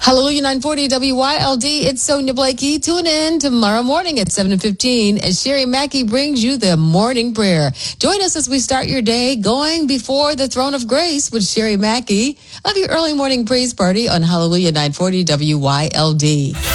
Hallelujah 940 WYLD. It's Sonia Blakey. Tune in tomorrow morning at 7:15 as Sherry Mackey brings you the morning prayer. Join us as we start your day going before the throne of grace with Sherry Mackey of your early morning praise party on Hallelujah 940 WYLD.